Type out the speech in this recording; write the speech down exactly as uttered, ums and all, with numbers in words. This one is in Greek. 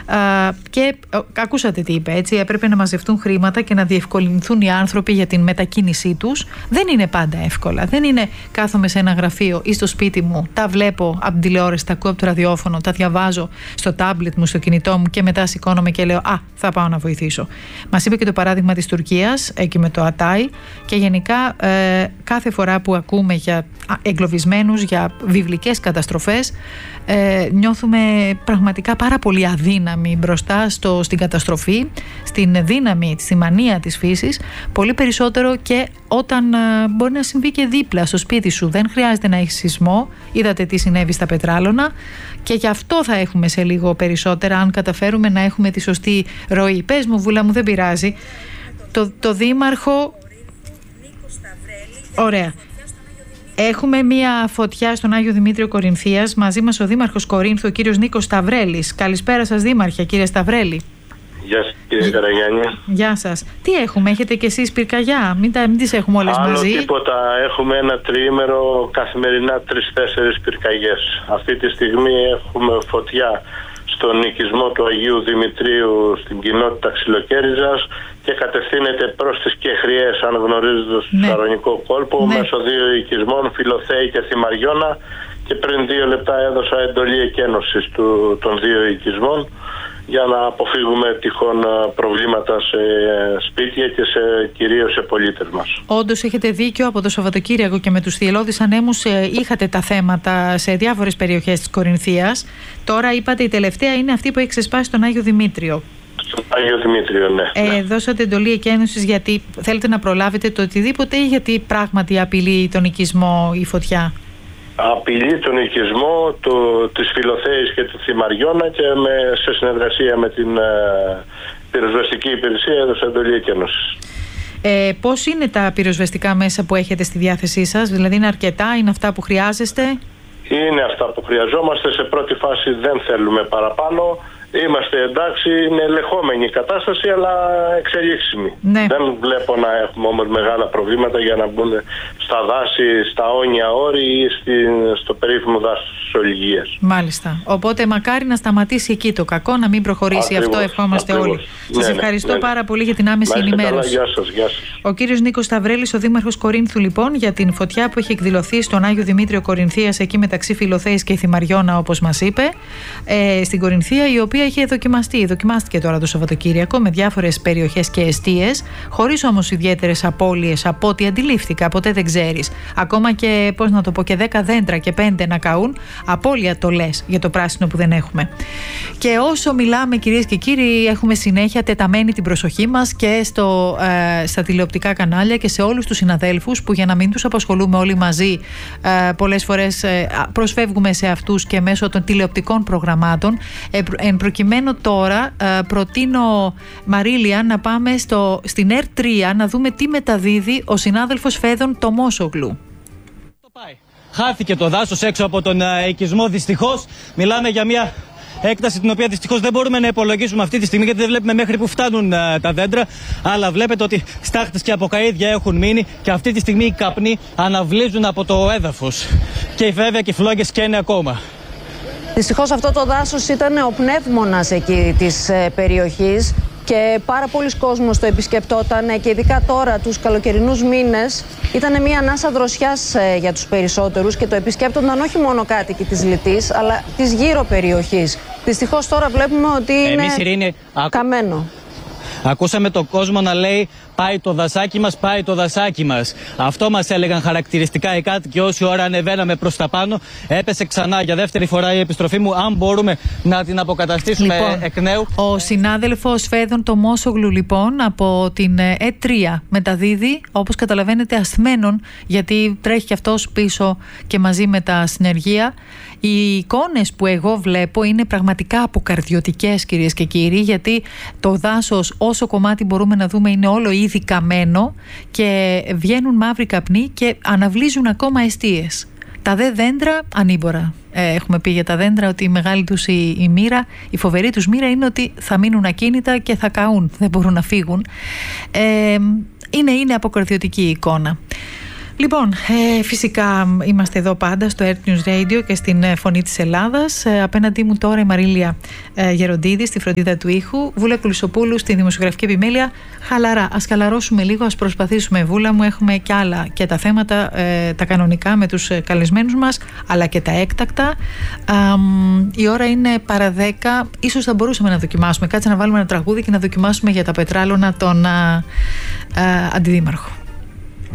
Και ακούσατε τι είπε, έτσι, έπρεπε να μαζευτούν χρήματα και να διευκολυνθούν οι άνθρωποι για την μετακίνησή τους. Δεν είναι πάντα εύκολα. Δεν είναι κάθομαι σε ένα γραφείο ή στο σπίτι μου, τα βλέπω από την τηλεόραση, τα ακούω από το ραδιόφωνο, τα διαβάζω στο τάμπλετ μου, στο κινητό μου και μετά σηκώνομαι και λέω «Α, θα πάω να βοηθήσω». Μας είπε και το παράδειγμα της Τουρκίας, εκεί με το Ατάι, και γενικά ε, κάθε φορά που ακούμε για εγκλωβισμένους, για βιβλικές καταστροφές, ε, νιώθουμε πραγματικά πάρα πολύ αδύναμοι μπροστά στο, στην καταστροφή, στην δύναμη, στη μανία της φύσης, πολύ περισσότερο και όταν ε, μπορεί να συμβεί και δίπλα στο σπίτι σου. Δεν χρειάζεται να έχει σεισμό, είδατε τι συνέβη στα Πετράλωνα, και γι' αυτό θα έχουμε σε λίγο περισσότερα, αν καταφέρουμε να έχουμε τη σωστή ροή. Πες μου, Βούλα μου, δεν πειράζει. Το, το δήμαρχο... Ωραία. Έχουμε μία φωτιά στον Άγιο Δημήτριο Κορινθίας. Μαζί μας ο Δήμαρχος Κορίνθου, ο κύριος Νίκος Σταυρέλης. Καλησπέρα σας, Δήμαρχε, κύριε Σταυρέλη. Γεια σας, κύριε Καραγιάννη. Γεια σας. Τι έχουμε, έχετε κι εσείς πυρκαγιά? Μην, τα, μην τις έχουμε όλες Άλλο μαζί. Τίποτα. Έχουμε ένα τριήμερο, καθημερινά τρεις-τέσσερις πυρκαγιές. Αυτή τη στιγμή έχουμε φωτιά στον οικισμό του Αγίου Δημητρίου στην κοινότητα Ξυλοκέριζας και κατευθύνεται προς τις Κεχριές, αν γνωρίζετε, στο ναι. Σαρονικό κόλπο, ναι. μέσω δύο οικισμών, Φιλοθέη και Θυμαριώνα, και πριν δύο λεπτά έδωσα εντολή εκένωσης του, των δύο οικισμών για να αποφύγουμε τυχόν προβλήματα σε σπίτια και σε, κυρίως σε πολίτες μας. Όντως έχετε δίκιο, από το Σαββατοκύριακο και με τους θυελλώδεις ανέμους ε, είχατε τα θέματα σε διάφορες περιοχές της Κορινθίας. Τώρα είπατε η τελευταία είναι αυτή που έχει ξεσπάσει τον Άγιο Δημήτριο. Στον Άγιο Δημήτριο, ναι. Ε, ναι. Δώσατε εντολή εκένωσης γιατί θέλετε να προλάβετε το οτιδήποτε ή γιατί πράγματι απειλεί τον οικισμό η φωτιά? Απειλεί τον οικισμό το, της Φιλοθέης και του Θυμαριώνα και με, σε συνεργασία με την ε, πυροσβεστική υπηρεσία έδωσε εντολή εκένωσης. Ε, πώς είναι τα πυροσβεστικά μέσα που έχετε στη διάθεσή σας? Δηλαδή είναι αρκετά, είναι αυτά που χρειάζεστε? Είναι αυτά που χρειαζόμαστε. Σε πρώτη φάση δεν θέλουμε παραπάνω. Είμαστε εντάξει, είναι ελεγχόμενη η κατάσταση, αλλά εξελίξιμη. Ναι. Δεν βλέπω να έχουμε όμως μεγάλα προβλήματα για να μπουν στα δάση, στα όνια όρη ή στην, στο περίφημο δάσος της Ολυγίας. Μάλιστα. Οπότε μακάρι να σταματήσει εκεί το κακό, να μην προχωρήσει. Ακριβώς, αυτό ευχόμαστε ακριβώς. όλοι. Ναι, σας ευχαριστώ ναι, ναι. πάρα πολύ για την άμεση ενημέρωση. Γεια σας, γεια σας. Ο κύριος Νίκος Σταυρέλης, ο Δήμαρχος Κορίνθου, λοιπόν, για την φωτιά που έχει εκδηλωθεί στον Άγιο Δημήτριο Κορινθίας, εκεί μεταξύ Φιλοθέης και Θυμαριώνα, όπως μας είπε, ε, στην Κορινθία, η οποία είχε δοκιμαστεί. Δοκιμάστηκε τώρα το Σαββατοκύριακο με διάφορες περιοχές και εστίες, χωρίς όμως ιδιαίτερες απώλειες από ό,τι αντιλήφθηκα. Ποτέ δεν ξέρεις. Ακόμα και, πώς να το πω, και δέκα δέντρα και πέντε να καούν, απώλεια το λες για το πράσινο που δεν έχουμε. Και όσο μιλάμε, κυρίες και κύριοι, έχουμε συνέχεια τεταμένη την προσοχή μας και στο, ε, στα τηλεοπτικά κανάλια και σε όλους τους συναδέλφους που, για να μην τους απασχολούμε όλοι μαζί, ε, πολλές φορές ε, προσφεύγουμε σε αυτούς και μέσω των τηλεοπτικών προγραμμάτων. Ε, εν προκειμένου τώρα ε, προτείνω, Μαρίλια, να πάμε στο, στην Ερ τρία να δούμε τι μεταδίδει ο συνάδελφος Φέδων Τομόσογλου. Χάθηκε το δάσος έξω από τον uh, οικισμό, δυστυχώς. Μιλάμε για μια έκταση την οποία δυστυχώς δεν μπορούμε να υπολογίσουμε αυτή τη στιγμή, γιατί δεν βλέπουμε μέχρι που φτάνουν uh, τα δέντρα. Αλλά βλέπετε ότι στάχτες και αποκαΐδια έχουν μείνει και αυτή τη στιγμή οι καπνοί αναβλύζουν από το έδαφος. Και βέβαια και οι φλόγες καίνε ακόμα. Δυστυχώς αυτό το δάσος ήταν ο πνεύμονας εκεί της ε, περιοχής και πάρα πολλοί κόσμος το επισκεπτόταν και ειδικά τώρα τους καλοκαιρινούς μήνες ήταν μια ανάσα δροσιάς ε, για τους περισσότερους και το επισκέπτονταν όχι μόνο κάτοικοι της Λυτής αλλά της γύρω περιοχής. Δυστυχώς τώρα βλέπουμε ότι είναι Εμείς, Ειρήνη, καμένο. Ακούσαμε τον κόσμο να λέει «Πάει το δασάκι μας, πάει το δασάκι μας». Αυτό μας έλεγαν χαρακτηριστικά οι κάτοικοι όση ώρα ανεβαίναμε προς τα πάνω. Έπεσε ξανά για δεύτερη φορά η επιστροφή μου. Αν μπορούμε να την αποκαταστήσουμε λοιπόν, εκ νέου. Ο συνάδελφος Φέδων Τομόσογλου, λοιπόν, από την Ερ τρία μεταδίδει, όπως καταλαβαίνετε, ασθμένων, γιατί τρέχει και αυτός πίσω και μαζί με τα συνεργεία. Οι εικόνες που εγώ βλέπω είναι πραγματικά αποκαρδιωτικές, κυρίες και κύριοι, γιατί το δάσος, όσο κομμάτι μπορούμε να δούμε, είναι όλο ήδη καμένο και βγαίνουν μαύροι καπνοί και αναβλύζουν ακόμα εστίες. Τα δε δέντρα ανήμπορα. Ε, έχουμε πει για τα δέντρα ότι η μεγάλη τους η, η μοίρα, η φοβερή τους μοίρα είναι ότι θα μείνουν ακίνητα και θα καούν, δεν μπορούν να φύγουν. Ε, είναι, είναι αποκαρδιωτική η εικόνα. Λοιπόν, ε, φυσικά είμαστε εδώ πάντα στο Earth News Radio και στην ε, Φωνή της Ελλάδας. Ε, απέναντί μου τώρα η Μαρίλια ε, Γεροντίδη στη φροντίδα του ήχου, Βούλα Κουλισσοπούλου στη δημοσιογραφική επιμέλεια. Χαλαρά, ας χαλαρώσουμε λίγο, ας προσπαθήσουμε, Βούλα μου. Έχουμε και άλλα και τα θέματα, ε, τα κανονικά με τους ε, καλεσμένους μας, αλλά και τα έκτακτα. Ε, η ώρα είναι παρά δέκα. Ίσως θα μπορούσαμε να δοκιμάσουμε. Κάτσε να βάλουμε ένα τραγούδι και να δοκιμάσουμε για τα πετράλωνα τον ε, ε, αντιδήμαρχο.